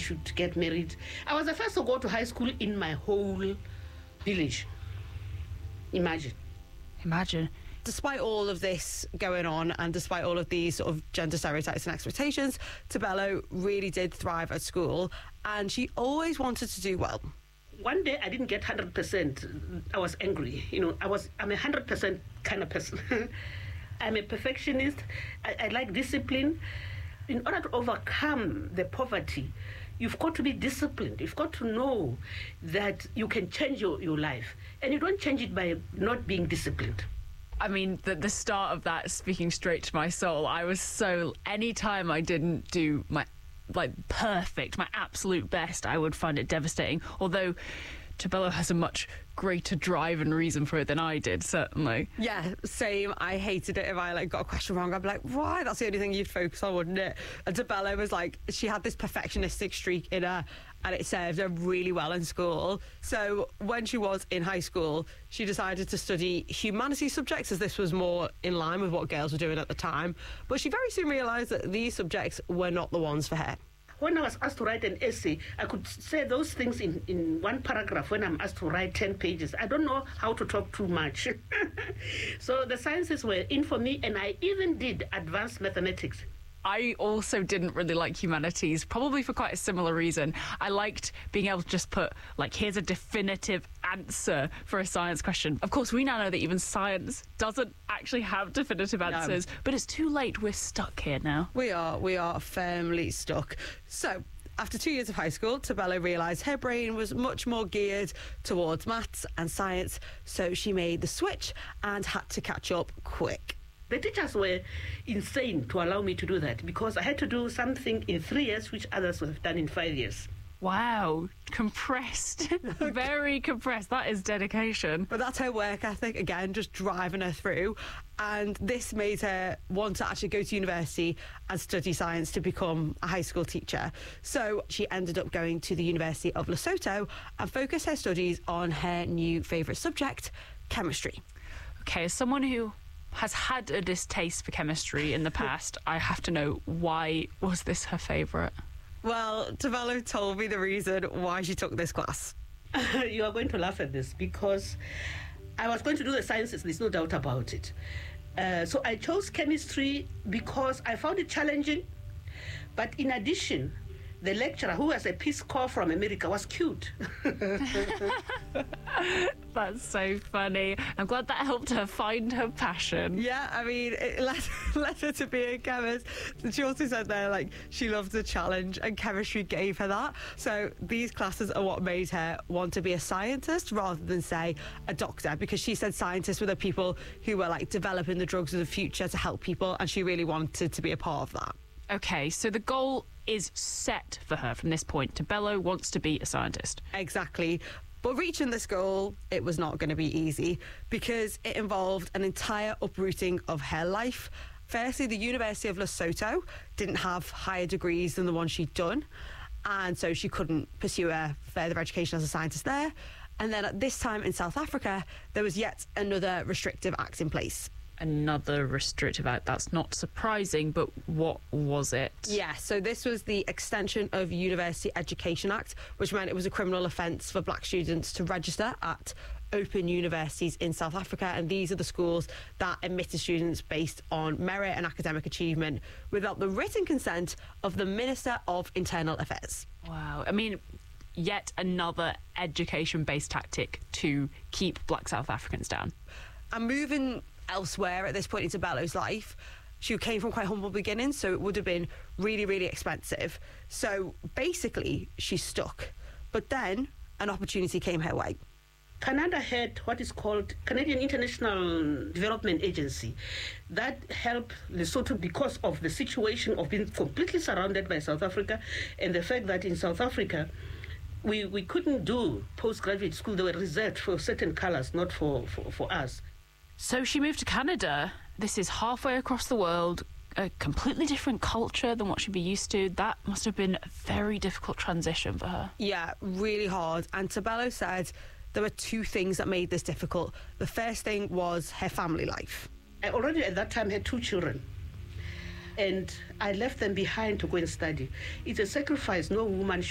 should get married. I was the first to go to high school in my whole village. Imagine. Despite all of this going on and despite all of these sort of gender stereotypes and expectations, Tebello really did thrive at school and she always wanted to do well. One day I didn't get 100%. I was angry. I'm a 100% kind of person. I'm a perfectionist. I like discipline. In order to overcome the poverty, you've got to be disciplined. You've got to know that you can change your life. And you don't change it by not being disciplined. I mean, the start of that, speaking straight to my soul, I was so... Anytime I didn't do my, perfect, my absolute best, I would find it devastating. Although Tebello has a much greater drive and reason for it than I did, certainly. Yeah, same. I hated it if I got a question wrong. I'd be like, why? That's the only thing you'd focus on, wouldn't it? And Tebello was she had this perfectionistic streak in her and it served her really well in school. So when she was in high school, she decided to study humanities subjects as this was more in line with what girls were doing at the time. But she very soon realised that these subjects were not the ones for her. When I was asked to write an essay, I could say those things in one paragraph. When I'm asked to write 10 pages, I don't know how to talk too much. So the sciences were in for me, and I even did advanced mathematics. I also didn't really like humanities, probably for quite a similar reason. I liked being able to just put, here's a definitive answer for a science question. Of course, we now know that even science doesn't actually have definitive answers, but it's too late. We're stuck here now. We are firmly stuck. So, after 2 years of high school, Tebello realised her brain was much more geared towards maths and science, so she made the switch and had to catch up quick. The teachers were insane to allow me to do that because I had to do something in 3 years, which others would have done in 5 years. Wow, compressed. Very compressed. That is dedication. But that's her work ethic, again, just driving her through. And this made her want to actually go to university and study science to become a high school teacher. So she ended up going to the University of Lesotho and focused her studies on her new favourite subject, chemistry. Okay, as someone who has had a distaste for chemistry in the past, I have to know, why was this her favourite? Well, Tebello told me the reason why she took this class. You are going to laugh at this because I was going to do the sciences, there's no doubt about it. So I chose chemistry because I found it challenging. But in addition, the lecturer, who was a Peace Corps from America, was cute. That's so funny. I'm glad that helped her find her passion. Yeah, I mean, it led her to be a chemist. She also said there, she loved the challenge, and chemistry gave her that. So these classes are what made her want to be a scientist rather than, say, a doctor, because she said scientists were the people who were, developing the drugs of the future to help people, and she really wanted to be a part of that. Okay, so the goal is set for her from this point. Tebello wants to be a scientist. Exactly. But reaching this goal, it was not going to be easy because it involved an entire uprooting of her life. Firstly, the University of Lesotho didn't have higher degrees than the one she'd done, and so she couldn't pursue her further education as a scientist there. And then at this time in South Africa, there was yet another restrictive act in place. Another restrictive act. That's not surprising, but what was it? Yeah, so this was the Extension of University Education Act, which meant it was a criminal offence for black students to register at open universities in South Africa, and these are the schools that admitted students based on merit and academic achievement without the written consent of the Minister of Internal Affairs. Wow. I mean, yet another education-based tactic to keep black South Africans down. And moving elsewhere at this point in Tebello's life, she came from quite humble beginnings, so it would have been really, really expensive. So basically, she's stuck. But then an opportunity came her way. Canada had what is called Canadian International Development Agency that helped Lesotho because of the situation of being completely surrounded by South Africa and the fact that in South Africa we couldn't do postgraduate school. They were reserved for certain colours, not for us. So she moved to Canada. This is halfway across the world, a completely different culture than what she'd be used to. That must have been a very difficult transition for her. Yeah, really hard. And Tebello said there were two things that made this difficult. The first thing was her family life. I already at that time had 2 children, and I left them behind to go and study. It's a sacrifice no woman